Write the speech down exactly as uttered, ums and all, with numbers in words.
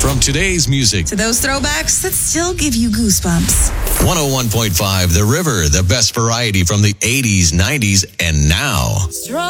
from today's music. To those throwbacks that still give you goosebumps. one oh one point five The River, the best variety from the eighties, nineties, and now.